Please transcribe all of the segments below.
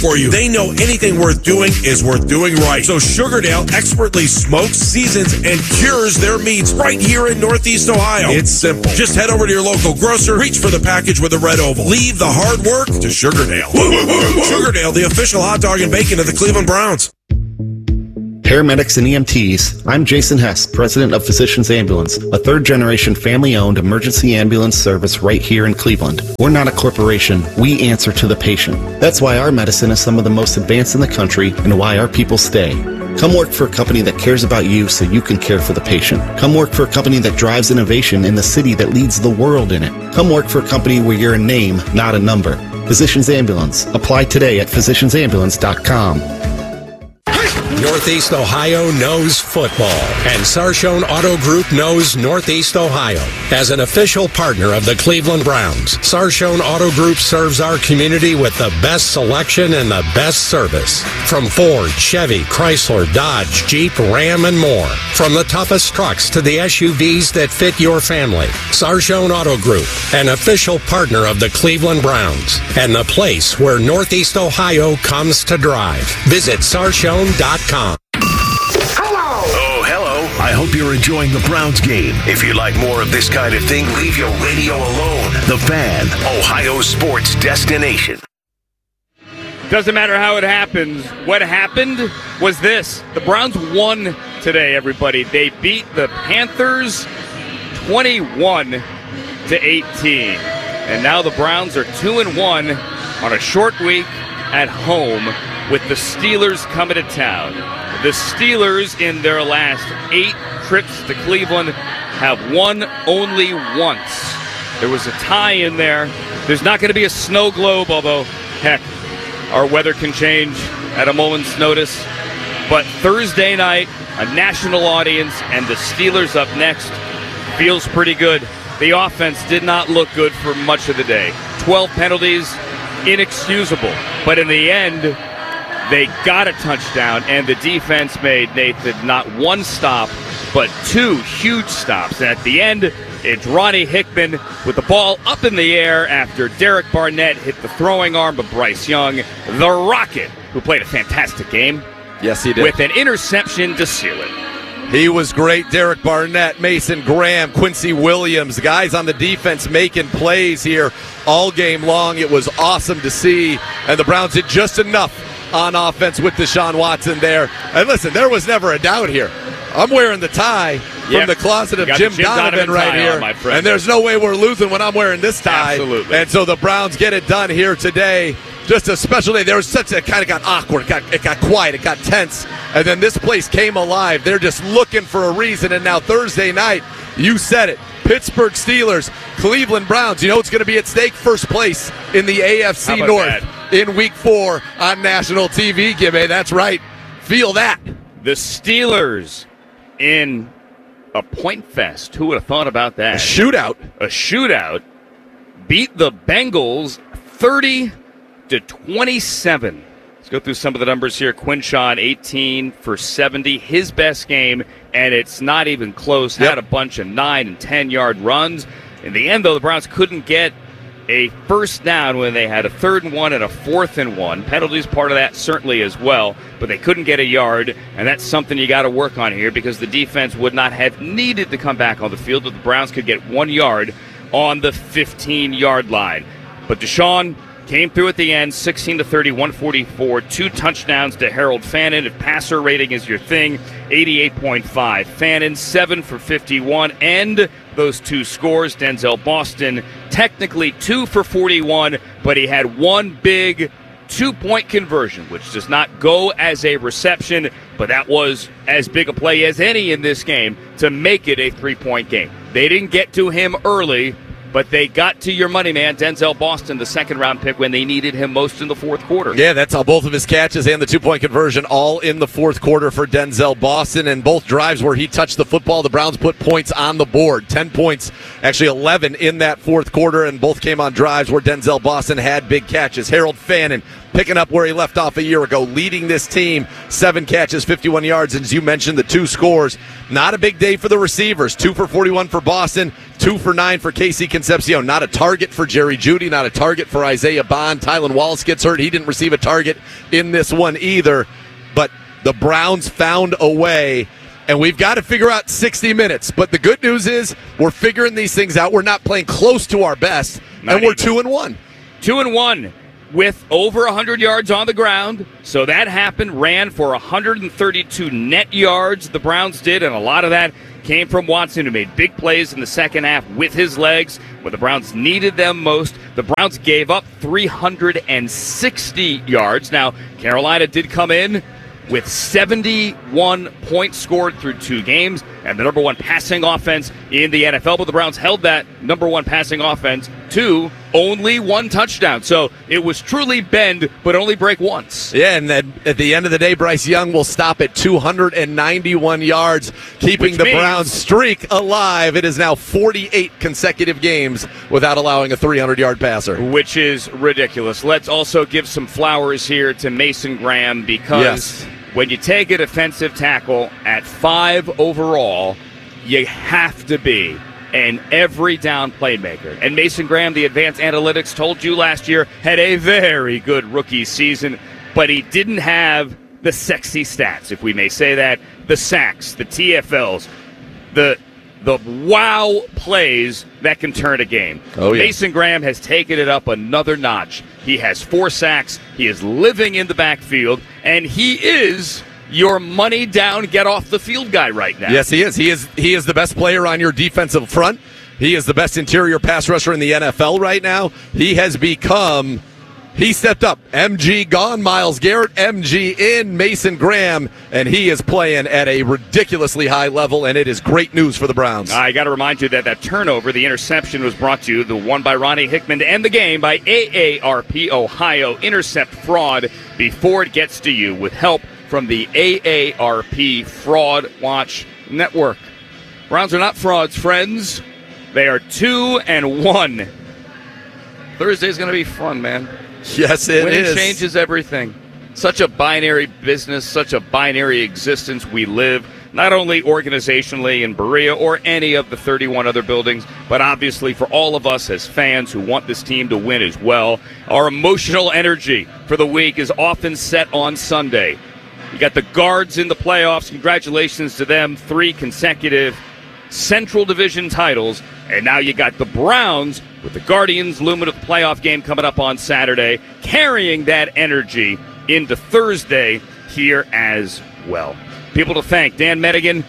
for you. They know anything worth doing is worth doing right. So Sugardale expertly smokes, seasons, and cures their meats right here in Northeast Ohio. It's simple. Just head over to your local grocer, reach for the package with a red oval. Leave the hard work to Sugardale. Sugardale, the official hot dog and bacon of the Cleveland Browns. Paramedics and EMTs, I'm Jason Hess, president of Physicians Ambulance, a third-generation family-owned emergency ambulance service right here in Cleveland. We're not a corporation. We answer to the patient. That's why our medicine is some of the most advanced in the country and why our people stay. Come work for a company that cares about you so you can care for the patient. Come work for a company that drives innovation in the city that leads the world in it. Come work for a company where you're a name, not a number. Physicians Ambulance. Apply today at physiciansambulance.com. Northeast Ohio knows football, and Sarshone Auto Group knows Northeast Ohio. As an official partner of the Cleveland Browns, Sarshone Auto Group serves our community with the best selection and the best service. From Ford, Chevy, Chrysler, Dodge, Jeep, Ram, and more. From the toughest trucks to the SUVs that fit your family. Sarshone Auto Group, an official partner of the Cleveland Browns, and the place where Northeast Ohio comes to drive. Visit Sarshone.com. Oh, hello. I hope you're enjoying the Browns game. If you like more of this kind of thing, leave your radio alone. The Fan, Ohio sports destination. Doesn't matter how it happens. What happened was this. The Browns won today, everybody. They beat the Panthers 21-18. And now the Browns are 2-1 on a short week at home with the Steelers coming to town. The Steelers, in their last 8 trips to Cleveland, have won only once. There was a tie in there. There's not going to be a snow globe, although, heck, our weather can change at a moment's notice. But Thursday night, a national audience, and the Steelers up next feels pretty good. The offense did not look good for much of the day. 12 penalties, inexcusable. But in the end, they got a touchdown, and the defense made, Nathan, not one stop, but 2 huge stops. And at the end, it's Ronnie Hickman with the ball up in the air after Derek Barnett hit the throwing arm of Bryce Young, the Rocket, who played a fantastic game. Yes, he did. With an interception to seal it. He was great. Derek Barnett, Mason Graham, Quincy Williams, the guys on the defense making plays here all game long. It was awesome to see, and the Browns did just enough on offense with Deshaun Watson there. And listen, there was never a doubt here. I'm wearing the tie from the closet of Jim Donovan right here, and there's no way we're losing when I'm wearing this tie. Absolutely. And so the Browns get it done here today. Just a special day. There was such a kind of got awkward. It got quiet. It got tense. And then this place came alive. They're just looking for a reason. And now Thursday night, you said it, Pittsburgh Steelers, Cleveland Browns. You know what's going to be at stake? First place in the AFC North in Week 4 on national TV, Gibby. That's right. Feel that. The Steelers in a point fest. Who would have thought about that? A shootout. A shootout. Beat the Bengals 30-27. Let's go through some of the numbers here. Quinshawn, 18 for 70, his best game, and it's not even close. Had a bunch of 9 and 10-yard runs. In the end, though, the Browns couldn't get a first down when they had a 3rd and 1 and a 4th and 1. Penalties part of that certainly as well, but they couldn't get a yard, and that's something you got to work on here because the defense would not have needed to come back on the field if the Browns could get 1 yard on the 15-yard line. But Deshaun came through at the end, 16-30, 144, 2 touchdowns to Harold Fannin. If passer rating is your thing, 88.5. Fannin, 7 for 51, and those 2 scores. Denzel Boston, technically 2 for 41, but he had 1 big 2-point conversion, which does not go as a reception, but that was as big a play as any in this game to make it a 3-point game. They didn't get to him early, but they got to your money man, Denzel Boston, the 2nd-round pick, when they needed him most in the 4th quarter. Yeah, that's how both of his catches and the 2-point conversion all in the 4th quarter for Denzel Boston. And both drives where he touched the football, the Browns put points on the board. 10 points, actually 11 in that 4th quarter, and both came on drives where Denzel Boston had big catches. Harold Fannin, picking up where he left off a year ago, leading this team, 7 catches, 51 yards, and as you mentioned, the 2 scores. Not a big day for the receivers. 2 for 41 for Boston, 2 for 9 for Casey Concepcion. Not a target for Jerry Jeudy, not a target for Isaiah Bond. Tylan Wallace gets hurt. He didn't receive a target in this one either. But the Browns found a way, and we've got to figure out 60 minutes. But the good news is we're figuring these things out. We're not playing close to our best, and we're 2-1. 2-1 with over 100 yards on the ground. So that happened, ran for 132 net yards, the Browns did, and a lot of that came from Watson, who made big plays in the second half with his legs when the Browns needed them most. The Browns gave up 360 yards. Now, Carolina did come in with 71 points scored through 2 games and the number 1 passing offense in the NFL. But the Browns held that number 1 passing offense to only 1 touchdown. So it was truly bend, but only break once. Yeah, and then at the end of the day, Bryce Young will stop at 291 yards, keeping the Browns streak alive. It is now 48 consecutive games without allowing a 300-yard passer. Which is ridiculous. Let's also give some flowers here to Mason Graham, because when you take a defensive tackle at 5 overall, you have to be an every down playmaker. And Mason Graham, the advanced analytics told you last year, had a very good rookie season, but he didn't have the sexy stats, if we may say that, the sacks, the TFLs, the wow plays that can turn a game. Oh, yeah. Mason Graham has taken it up another notch. He has 4 sacks. He is living in the backfield, and he is your money down, get off the field guy right now. Yes, he is. He is the best player on your defensive front. He is the best interior pass rusher in the NFL right now. He stepped up. MG gone, Myles Garrett, MG in, Mason Graham, and he is playing at a ridiculously high level, and it is great news for the Browns. I got to remind you that turnover, the interception, was brought to you, the one by Ronnie Hickman, to end the game by AARP Ohio. Intercept fraud before it gets to you with help from the AARP Fraud Watch Network. Browns are not frauds, friends. They are 2-1. Thursday's going to be fun, man. Yes, it is. Winning changes everything. Such a binary business, such a binary existence we live, not only organizationally in Berea or any of the 31 other buildings, but obviously for all of us as fans who want this team to win as well. Our emotional energy for the week is often set on Sunday. You got the Guards in the playoffs. Congratulations to them. 3 consecutive Central Division titles. And now you got the Browns with the Guardians looming at the playoff game coming up on Saturday, carrying that energy into Thursday here as well. People to thank. Dan Medigan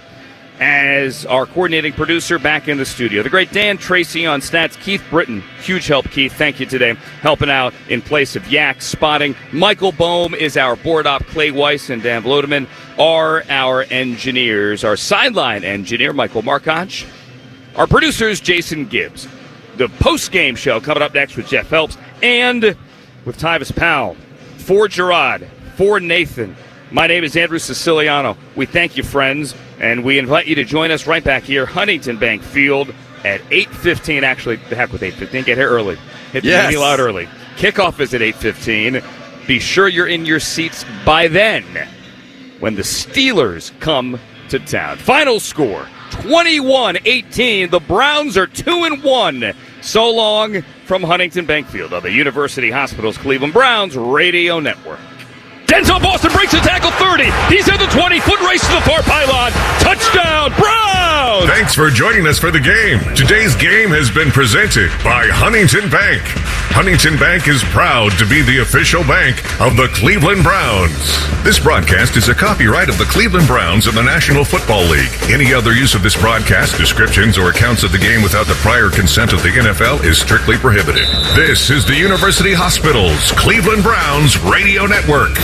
as our coordinating producer back in the studio. The great Dan Tracy on stats. Keith Britton, huge help, Keith. Thank you today. Helping out in place of Yak spotting. Michael Bohm is our board op. Clay Weiss and Dan Vlodeman are our engineers. Our sideline engineer, Michael Markoch. Our producers, Jason Gibbs. The post-game show coming up next with Jeff Phelps and with Tyvis Powell. For Gerard, for Nathan, my name is Andrew Siciliano. We thank you, friends, and we invite you to join us right back here, Huntington Bank Field, at 8:15. Actually, the heck with 8:15. Get here early. Hit the money out early. Kickoff is at 8:15. Be sure you're in your seats by then when the Steelers come to town. Final score, 21-18. The Browns are 2-1. So long from Huntington Bank Field of the University Hospitals Cleveland Browns Radio Network. Denzel Boston breaks the tackle 30. He's in the 20-foot race to the far pylon. Touchdown, Browns! Thanks for joining us for the game. Today's game has been presented by Huntington Bank. Huntington Bank is proud to be the official bank of the Cleveland Browns. This broadcast is a copyright of the Cleveland Browns of the National Football League. Any other use of this broadcast, descriptions, or accounts of the game without the prior consent of the NFL is strictly prohibited. This is the University Hospitals Cleveland Browns Radio Network.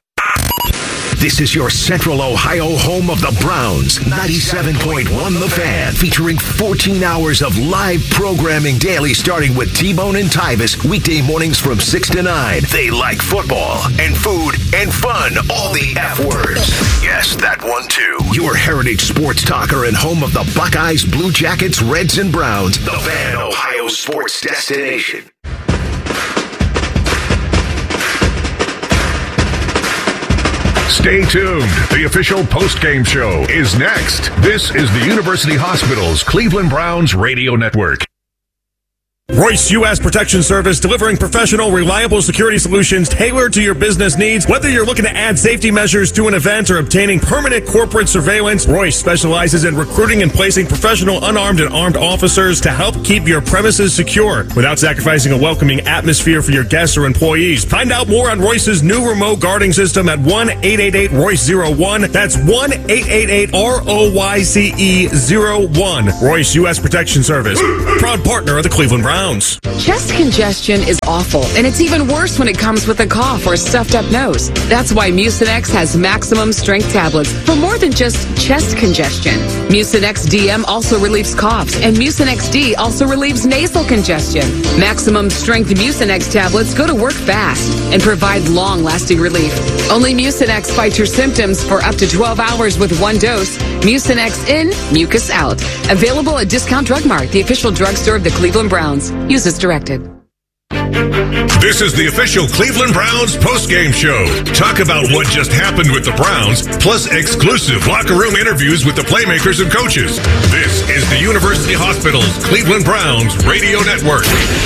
This is your Central Ohio home of the Browns, 97.1 The Fan, featuring 14 hours of live programming daily, starting with T-Bone and Tyvis, weekday mornings from 6 to 9. They like football and food and fun, all the F words. Yes, that one too. Your heritage sports talker and home of the Buckeyes, Blue Jackets, Reds, and Browns. The Fan, Ohio sports destination. Stay tuned. The official post-game show is next. This is the University Hospital's Cleveland Browns Radio Network. Royce U.S. Protection Service, delivering professional, reliable security solutions tailored to your business needs. Whether you're looking to add safety measures to an event or obtaining permanent corporate surveillance, Royce specializes in recruiting and placing professional unarmed and armed officers to help keep your premises secure without sacrificing a welcoming atmosphere for your guests or employees. Find out more on Royce's new remote guarding system at 1-888-ROYCE-01. That's 1-888-ROYCE-01. Royce U.S. Protection Service, proud partner of the Cleveland Browns. Chest congestion is awful, and it's even worse when it comes with a cough or stuffed up nose. That's why Mucinex has maximum strength tablets for more than just chest congestion. Mucinex DM also relieves coughs, and Mucinex D also relieves nasal congestion. Maximum strength Mucinex tablets go to work fast and provide long-lasting relief. Only Mucinex fights your symptoms for up to 12 hours with one dose. Mucinex in, mucus out. Available at Discount Drug Mart, the official drugstore of the Cleveland Browns. Use as directed. This is the official Cleveland Browns postgame show. Talk about what just happened with the Browns, plus exclusive locker room interviews with the playmakers and coaches. This is the University Hospital's Cleveland Browns Radio Network.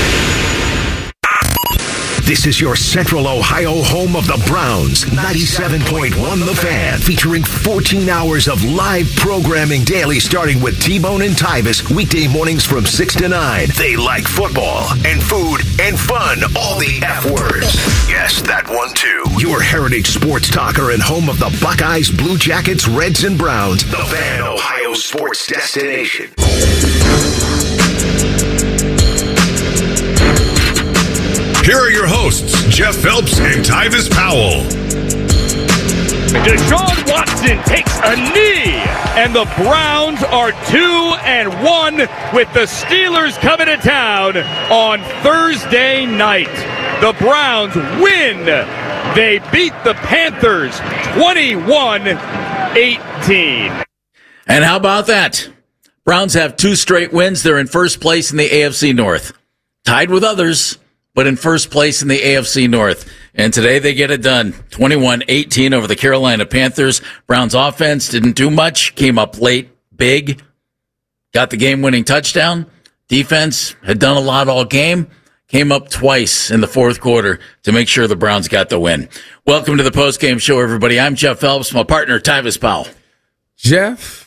This is your Central Ohio home of the Browns, 97.1 The Fan, featuring 14 hours of live programming daily, starting with T-Bone and Tyvis, weekday mornings from 6 to 9. They like football and food and fun, all the F words. Yes, that one too. Your heritage sports talker and home of the Buckeyes, Blue Jackets, Reds, and Browns. The Fan, Ohio sports destination. Here are your hosts, Jeff Phelps and Tyvis Powell. Deshaun Watson takes a knee, and the Browns are 2-1 with the Steelers coming to town on Thursday night. The Browns win. They beat the Panthers 21-18. And how about that? Browns have 2 straight wins. They're in first place in the AFC North. Tied with others, but in first place in the AFC North. And today they get it done. 21-18 over the Carolina Panthers. Browns offense didn't do much, came up late, big, got the game-winning touchdown. Defense had done a lot all game, came up twice in the fourth quarter to make sure the Browns got the win. Welcome to the postgame show, everybody. I'm Jeff Phelps, my partner, Tyvis Powell. Jeff,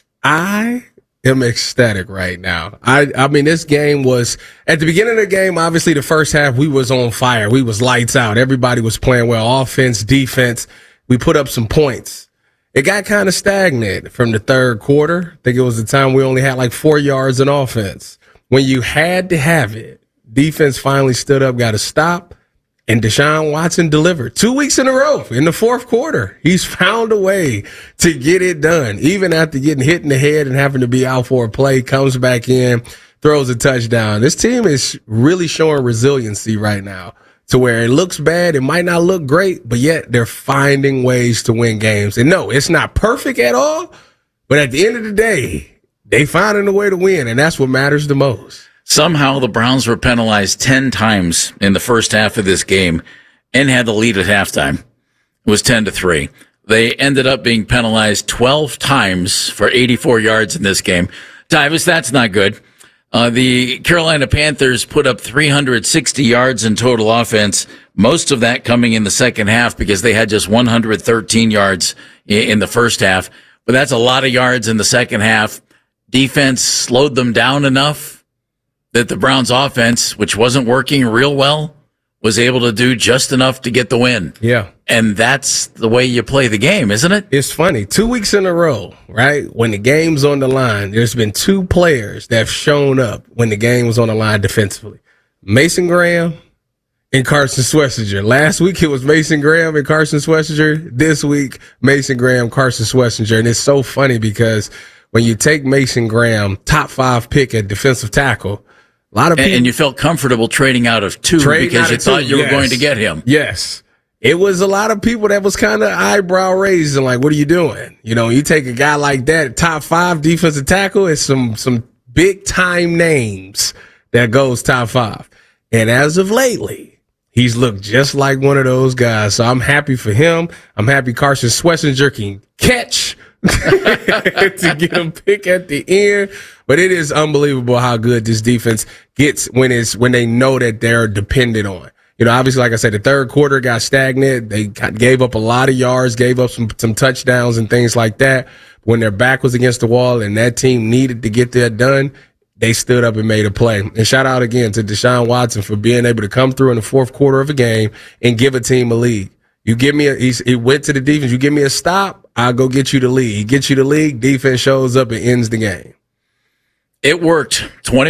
I am ecstatic right now. I mean, this game was, at the beginning of the game, obviously the first half, we was on fire. We was lights out. Everybody was playing well, offense, defense. We put up some points. It got kind of stagnant from the third quarter. I think it was the time we only had like 4 yards in offense. When you had to have it, defense finally stood up, got a stop, and Deshaun Watson delivered 2 weeks in a row in the fourth quarter. He's found a way to get it done. Even after getting hit in the head and having to be out for a play, comes back in, throws a touchdown. This team is really showing resiliency right now to where it looks bad. It might not look great, but yet they're finding ways to win games. And no, it's not perfect at all, but at the end of the day, they finding a way to win, and that's what matters the most. Somehow the Browns were penalized 10 times in the first half of this game and had the lead at halftime. It was 10-3. They ended up being penalized 12 times for 84 yards in this game. Tyvis, that's not good. The Carolina Panthers put up 360 yards in total offense, most of that coming in the second half because they had just 113 yards in the first half. But that's a lot of yards in the second half. Defense slowed them down enough that the Browns offense, which wasn't working real well, was able to do just enough to get the win. Yeah. And that's the way you play the game, isn't it? It's funny. 2 weeks in a row, right? When the game's on the line, there's been 2 players that have shown up when the game was on the line defensively. Mason Graham and Carson Schlesinger. Last week it was Mason Graham and Carson Schlesinger. This week, Mason Graham, Carson Schlesinger. And it's so funny because when you take Mason Graham, top 5 pick at defensive tackle, a lot of people, and you felt comfortable trading out of 2 because you thought you were going to get him. Yes. It was a lot of people that was kind of eyebrow raising, like, what are you doing? You know, you take a guy like that, top 5 defensive tackle, it's some big time names that goes top 5. And as of lately, He's looked just like one of those guys. So I'm happy for him. I'm happy Carson Schlesinger can catch to get him pick at the end. But it is unbelievable how good this defense gets when they know that they're dependent on. You know, obviously, like I said, the third quarter got stagnant. They gave up a lot of yards, gave up some touchdowns and things like that. When their back was against the wall and that team needed to get that done, they stood up and made a play. And shout out again to Deshaun Watson for being able to come through in the fourth quarter of a game and give a team a lead. You give me he went to the defense. You give me a stop, I'll go get you the lead. He gets you the lead. Defense shows up and ends the game. It worked.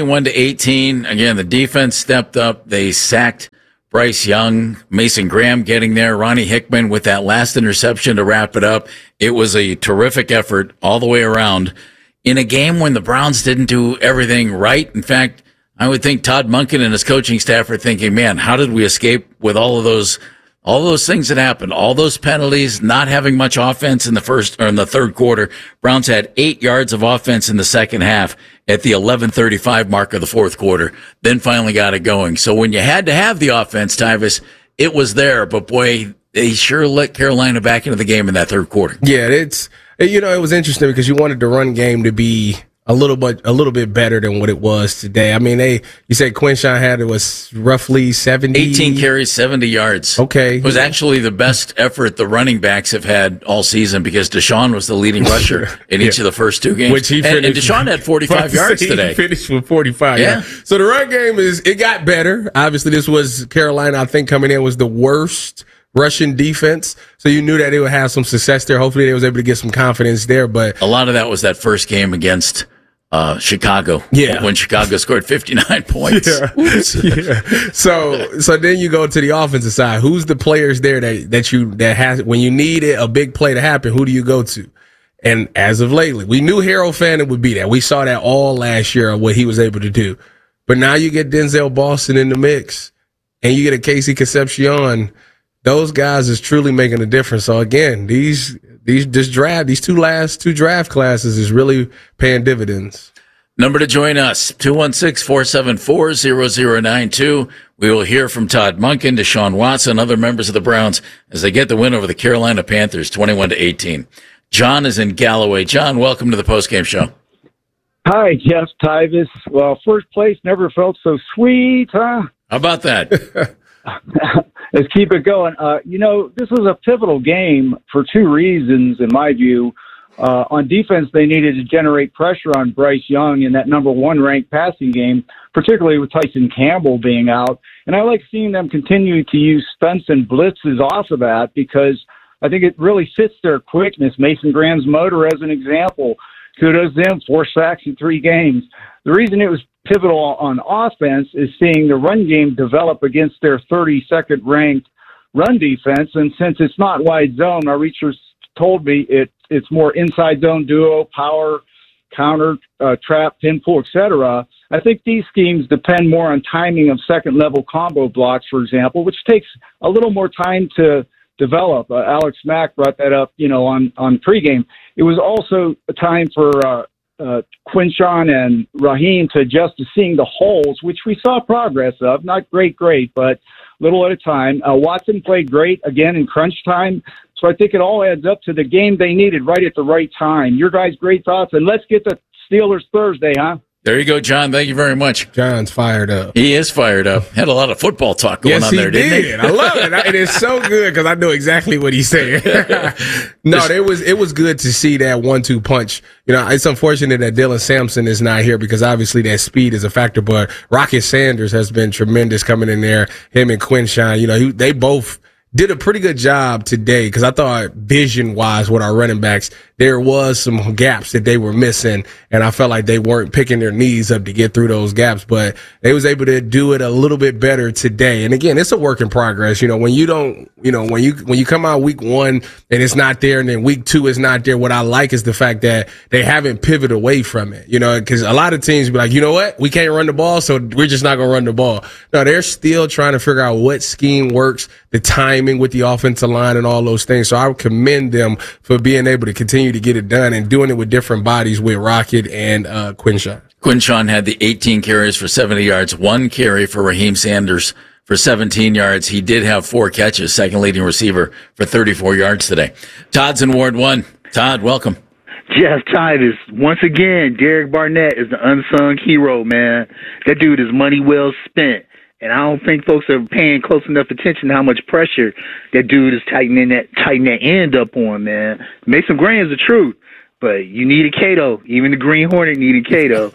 21-18. Again, the defense stepped up. They sacked Bryce Young, Mason Graham getting there, Ronnie Hickman with that last interception to wrap it up. It was a terrific effort all the way around in a game when the Browns didn't do everything right. In fact, I would think Todd Monken and his coaching staff are thinking, man, how did we escape with all of those things that happened, all those penalties, not having much offense in the first or in the third quarter. Browns had 8 yards of offense in the second half at the 11:35 mark of the fourth quarter, then finally got it going. So when you had to have the offense, Tyvis, it was there, but boy, they sure let Carolina back into the game in that third quarter. Yeah, it was interesting because you wanted the run game to be a little bit better than what it was today. I mean, you said Quinshon was roughly 70. 18 carries, 70 yards. Okay. It was actually the best effort the running backs have had all season because Deshaun was the leading rusher in each of the first two games. Which he finished. And Deshaun had 45 yards today. He finished with 45. Yeah. So the run game it got better. Obviously, this was Carolina, I think, coming in was the worst Russian defense. So you knew that they would have some success there. Hopefully they was able to get some confidence there. But a lot of that was that first game against Chicago. Yeah. When Chicago scored 59 points. Yeah. So then you go to the offensive side. Who's the players there that has, when you need a big play to happen, who do you go to? And as of lately, we knew Harold Fannin would be there. We saw that all last year of what he was able to do. But now you get Denzel Boston in the mix and you get a Casey Concepcion. Those guys is truly making a difference. So again, these two draft classes is really paying dividends. Number to join us, 216-474-0092. We will hear from Todd Monken, Deshaun Watson, other members of the Browns as they get the win over the Carolina Panthers, 21-18. John is in Galloway. John, welcome to the postgame show. Hi, Jeff, Tyvis. Well, first place never felt so sweet, huh? How about that? Let's keep it going. This was a pivotal game for two reasons, in my view. On defense, they needed to generate pressure on Bryce Young in that number one ranked passing game, particularly with Tyson Campbell being out. And I like seeing them continue to use stunts and blitzes off of that because I think it really fits their quickness. Mason Graham's motor as an example. Kudos to them, 4 sacks in 3 games. The reason it was pivotal on offense is seeing the run game develop against their 32nd ranked run defense. And since it's not wide zone, our researchers told me it's more inside zone duo, power, counter, trap, pin pull, etc. I think these schemes depend more on timing of second level combo blocks, for example, which takes a little more time to develop. Alex Mack brought that up, on pregame. It was also a time for Quinshon and Raheem to adjust to seeing the holes, which we saw progress of. Not great, but little at a time. Watson played great again in crunch time. So I think it all adds up to the game they needed right at the right time. Your guys' great thoughts, and let's get the Steelers Thursday, huh? There you go, John. Thank you very much. John's fired up. He is fired up. Had a lot of football talk going on there, didn't he? I love it. It is so good because I know exactly what he's saying. No, it was good to see that 1-2 punch. It's unfortunate that Dylan Sampson is not here because obviously that speed is a factor, but Rocket Sanders has been tremendous coming in there. Him and Quinshon, they both did a pretty good job today because I thought vision-wise with our running backs, there was some gaps that they were missing, and I felt like they weren't picking their knees up to get through those gaps, but they was able to do it a little bit better today. And again, it's a work in progress. When you don't, when you come out week 1 and it's not there, and then week 2 is not there, what I like is the fact that they haven't pivoted away from it, because a lot of teams be like, you know what, we can't run the ball, so we're just not going to run the ball. No, they're still trying to figure out what scheme works, the timing with the offensive line and all those things. So I would commend them for being able to continue to get it done and doing it with different bodies with Rocket and Quinshon. Quinshon had the 18 carries for 70 yards, 1 carry for Raheem Sanders for 17 yards. He did have 4 catches, second leading receiver for 34 yards today. Todd's in Ward 1. Todd, welcome. Jeff Titus, once again, Derek Barnett is the unsung hero, man. That dude is money well spent. And I don't think folks are paying close enough attention to how much pressure that dude is tightening that end up on, man. Mason Graham's the truth. But you needed Cato. Even the Green Hornet needed Cato.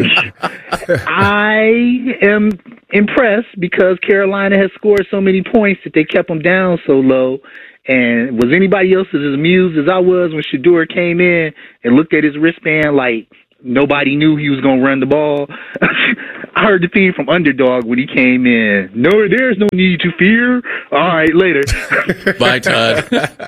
I am impressed because Carolina has scored so many points that they kept them down so low. And was anybody else as amused as I was when Shedeur came in and looked at his wristband like nobody knew he was going to run the ball? I heard the theme from Underdog when he came in. No, there's no need to fear. All right, later. Bye, Todd.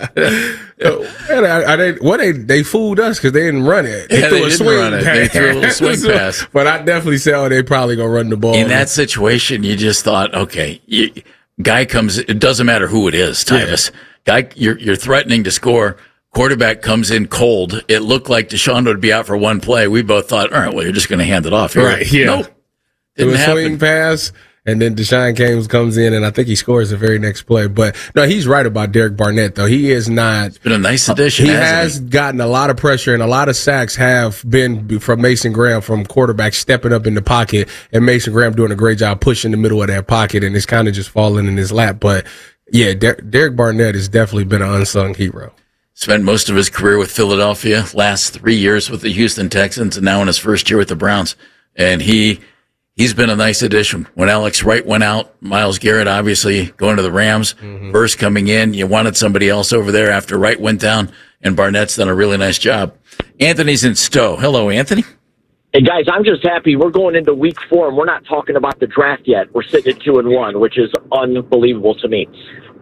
They fooled us because they didn't run it. They threw a swing pass. They threw a little swing pass. But I definitely said, they probably going to run the ball. In that situation, you just thought, okay, guy comes, it doesn't matter who it is, Tyvus. Yeah. Guy, you're threatening to score. Quarterback comes in cold. It looked like Deshaun would be out for one play. We both thought, all right, well, you're just going to hand it off here. Right, yeah. Nope. It was a swing pass, and then Deshaun comes in, and I think he scores the very next play. But, no, he's right about Derek Barnett, though. He is not. It's been a nice addition, He has gotten a lot of pressure, and a lot of sacks have been from Mason Graham, from quarterback stepping up in the pocket, and Mason Graham doing a great job pushing the middle of that pocket, and it's kind of just falling in his lap. But, yeah, Derek Barnett has definitely been an unsung hero. Spent most of his career with Philadelphia, last 3 years with the Houston Texans, and now in his first year with the Browns. And he's been a nice addition. When Alex Wright went out, Myles Garrett obviously going to the Rams, Verse coming in. You wanted somebody else over there after Wright went down, and Barnett's done a really nice job. Anthony's in Stowe. Hello, Anthony. Hey, guys, I'm just happy we're going into week 4, and we're not talking about the draft yet. We're sitting at 2-1, which is unbelievable to me.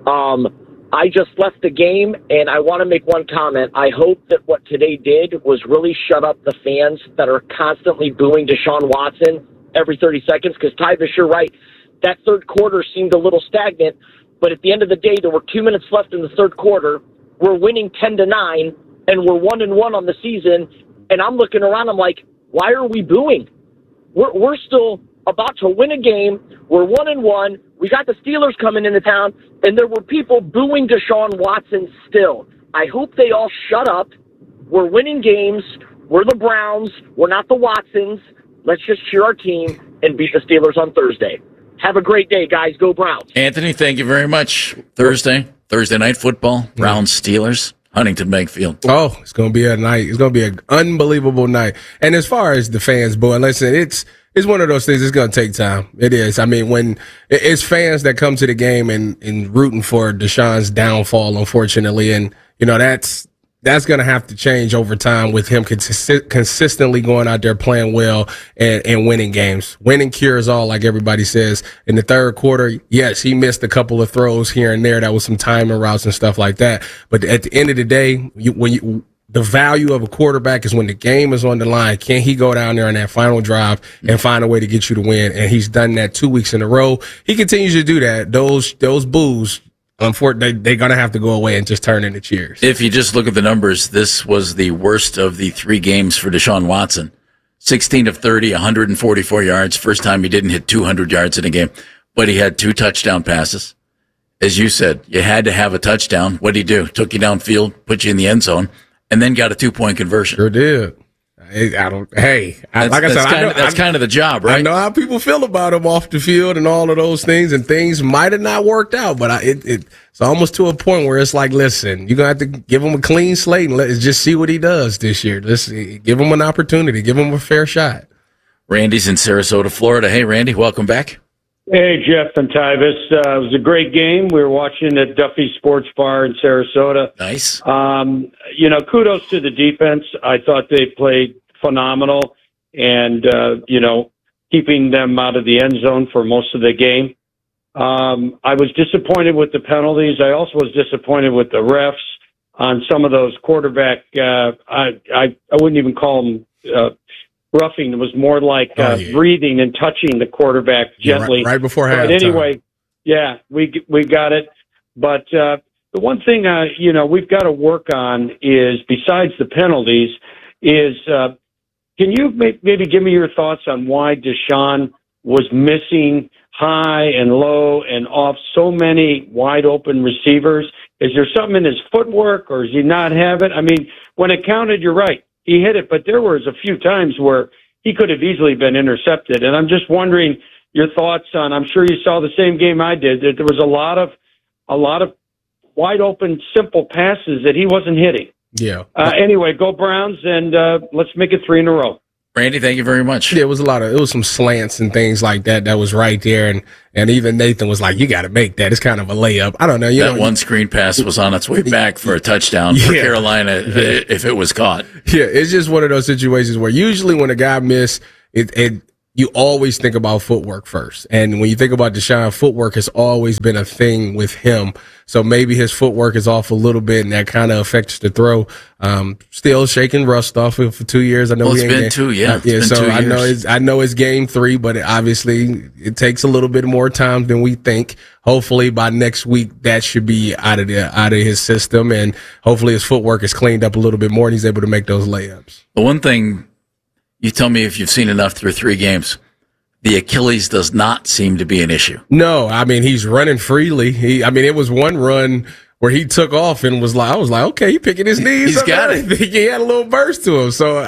I just left the game, and I want to make one comment. I hope that what today did was really shut up the fans that are constantly booing Deshaun Watson every 30 seconds, because Tyvus, you're right. That third quarter seemed a little stagnant, but at the end of the day, there were 2 minutes left in the third quarter. We're winning 10-9, and we're 1-1 on the season, and I'm looking around, I'm like, why are we booing? We're still about to win a game. We're 1-1. We got the Steelers coming into town, and there were people booing Deshaun Watson still. I hope they all shut up. We're winning games. We're the Browns. We're not the Watsons. Let's just cheer our team and beat the Steelers on Thursday. Have a great day, guys. Go Browns. Anthony, thank you very much. Thursday night football, Browns, Steelers. Huntington Bank Field. Oh, it's going to be a night. It's going to be an unbelievable night. And as far as the fans, boy, listen, it's one of those things. It's going to take time. It is. I mean, when it's fans that come to the game and rooting for Deshaun's downfall, unfortunately, and that's going to have to change over time with him consistently going out there playing well and winning games. Winning cures all, like everybody says. In the third quarter, yes, he missed a couple of throws here and there. That was some timing routes and stuff like that. But at the end of the day, the value of a quarterback is when the game is on the line. Can he go down there on that final drive and find a way to get you to win? And he's done that 2 weeks in a row. He continues to do that. Those boos, unfortunately, they're going to have to go away and just turn into cheers. If you just look at the numbers, this was the worst of the 3 games for Deshaun Watson. 16 of 30, 144 yards. First time he didn't hit 200 yards in a game. But he had 2 touchdown passes. As you said, you had to have a touchdown. What did he do? Took you downfield, put you in the end zone, and then got a 2-point conversion. Sure did. That's kind of the job, right? I know how people feel about him off the field and all of those things, and things might have not worked out, but it's almost to a point where it's like, listen, you're going to have to give him a clean slate and let's just see what he does this year. Let's give him an opportunity, give him a fair shot. Randy's in Sarasota, Florida. Hey, Randy, welcome back. Hey, Jeff and Tyvus. It was a great game. We were watching at Duffy's Sports Bar in Sarasota. Nice. Kudos to the defense. I thought they played phenomenal and, keeping them out of the end zone for most of the game. I was disappointed with the penalties. I also was disappointed with the refs on some of those quarterback. I wouldn't even call them roughing. It was more like breathing and touching the quarterback gently. Right before halftime. But anyway, yeah, we got it. But the one thing, we've got to work on is, besides the penalties, is can you maybe give me your thoughts on why Deshaun was missing high and low and off so many wide open receivers? Is there something in his footwork, or does he not have it? I mean, when it counted, you're right. He hit it, but there was a few times where he could have easily been intercepted. And I'm just wondering your thoughts on, I'm sure you saw the same game I did, that there was a lot of wide open, simple passes that he wasn't hitting. Yeah. Anyway, go Browns, and let's make it 3 in a row. Randy, thank you very much. Yeah, it was some slants and things like that was right there. And even Nathan was like, you got to make that. It's kind of a layup. I don't know. That one screen pass was on its way back for a touchdown for Carolina if it was caught. Yeah, it's just one of those situations where usually when a guy misses, you always think about footwork first. And when you think about Deshaun, footwork has always been a thing with him. So maybe his footwork is off a little bit, and that kind of affects the throw. Still shaking rust off for 2 years. I know it's been 2, yeah. So I know it's game 3, but obviously it takes a little bit more time than we think. Hopefully by next week that should be out of his system, and hopefully his footwork is cleaned up a little bit more, and he's able to make those layups. The one thing. You tell me if you've seen enough through 3 games. The Achilles does not seem to be an issue. No, I mean, he's running freely. It was one run where he took off and I was like, okay, he picking his knees. He's got it. He had a little burst to him. So,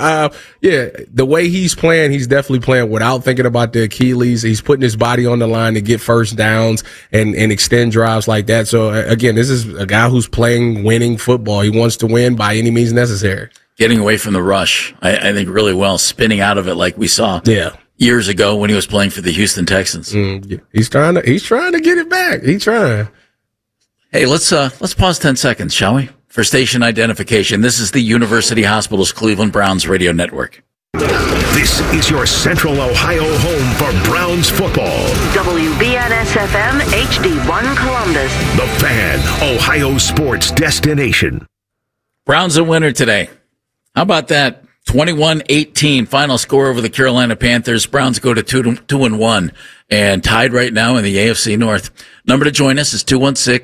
the way he's playing, he's definitely playing without thinking about the Achilles. He's putting his body on the line to get first downs and extend drives like that. So, again, this is a guy who's playing winning football. He wants to win by any means necessary. Getting away from the rush, I think really well, spinning out of it like we saw years ago when he was playing for the Houston Texans. He's trying to get it back. He's trying. Hey, let's pause 10 seconds, shall we? For station identification. This is the University Hospitals Cleveland Browns radio network. This is your Central Ohio home for Browns football. WBNS-FM HD1 Columbus. The Fan, Ohio sports destination. Browns a winner today. How about that? 21-18 final score over the Carolina Panthers. Browns go to 2-1 and tied right now in the AFC North. Number to join us is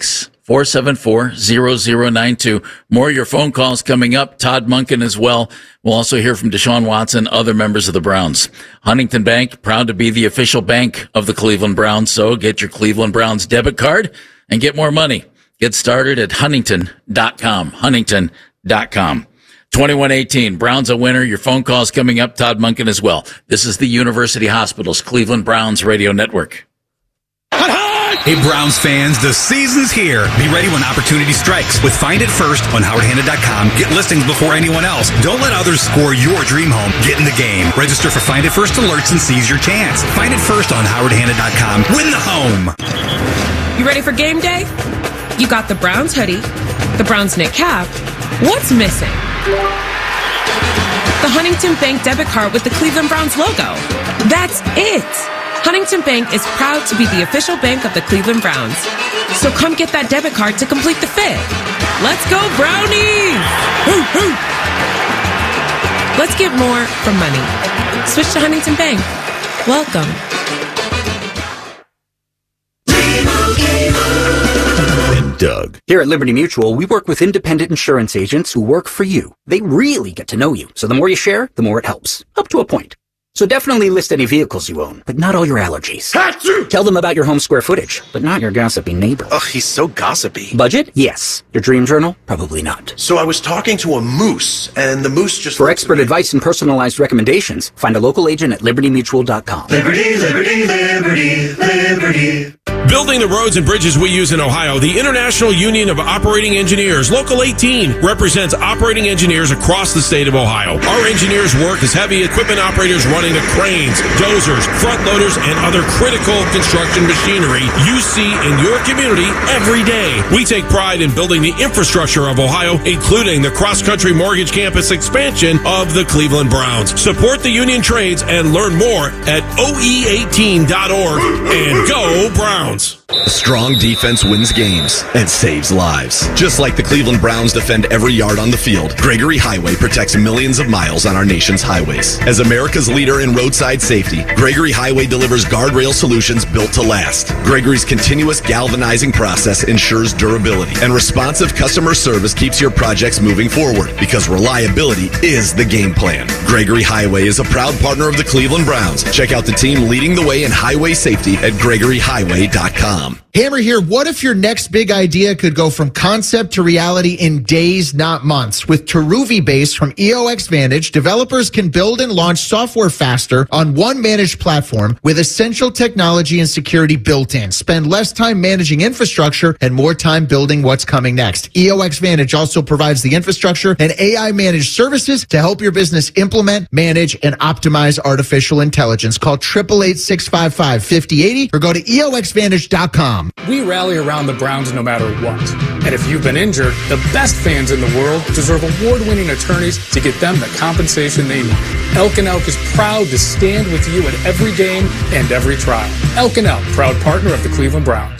216-474-0092. More of your phone calls coming up. Todd Monken as well. We'll also hear from Deshaun Watson, other members of the Browns. Huntington Bank, proud to be the official bank of the Cleveland Browns. So get your Cleveland Browns debit card and get more money. Get started at huntington.com. Huntington.com. 21-18. Browns a winner. Your phone calls coming up. Todd Monken as well. This is the University Hospitals Cleveland Browns radio network. Hey, Browns fans, the season's here. Be ready when opportunity strikes. With Find It First on HowardHanna.com, get listings before anyone else. Don't let others score your dream home. Get in the game. Register for Find It First alerts and seize your chance. Find It First on HowardHanna.com. Win the home. You ready for game day? You got the Browns hoodie, the Browns knit cap. What's missing? The Huntington Bank debit card with the Cleveland Browns logo. That's it. Huntington Bank is proud to be the official bank of the Cleveland Browns. So come get that debit card to complete the fit. Let's go, Brownies! Woo, woo. Let's get more from money. Switch to Huntington Bank. Welcome. Doug. Here at Liberty Mutual, we work with independent insurance agents who work for you. They really get to know you. So the more you share, the more it helps. Up to a point. So definitely list any vehicles you own, but not all your allergies. Tell them about your home square footage, but not your gossipy neighbor. Ugh, he's so gossipy. Budget? Yes. Your dream journal? Probably not. So I was talking to a moose, and the moose just... For expert advice and personalized recommendations, find a local agent at libertymutual.com. Liberty, liberty, liberty, liberty. Building the roads and bridges we use in Ohio, the International Union of Operating Engineers, Local 18, represents operating engineers across the state of Ohio. Our engineers work as heavy equipment operators running the cranes, dozers, front loaders, and other critical construction machinery you see in your community every day. We take pride in building the infrastructure of Ohio, including the cross-country mortgage campus expansion of the Cleveland Browns. Support the union trades and learn more at oe18.org. And go Browns! A strong defense wins games and saves lives. Just like the Cleveland Browns defend every yard on the field, Gregory Highway protects millions of miles on our nation's highways. As America's leader in roadside safety, Gregory Highway delivers guardrail solutions built to last. Gregory's continuous galvanizing process ensures durability, and responsive customer service keeps your projects moving forward, because reliability is the game plan. Gregory Highway is a proud partner of the Cleveland Browns. Check out the team leading the way in highway safety at GregoryHighway.com. Hammer here. What if your next big idea could go from concept to reality in days, not months? With Teruvi Base from EOX Vantage, developers can build and launch software faster on one managed platform with essential technology and security built in. Spend less time managing infrastructure and more time building what's coming next. EOX Vantage also provides the infrastructure and AI managed services to help your business implement, manage, and optimize artificial intelligence. Call 888-655-5080 or go to EOXVantage.com. We rally around the Browns no matter what. And if you've been injured, the best fans in the world deserve award-winning attorneys to get them the compensation they need. Elk & Elk is proud to stand with you at every game and every trial. Elk & Elk, proud partner of the Cleveland Browns.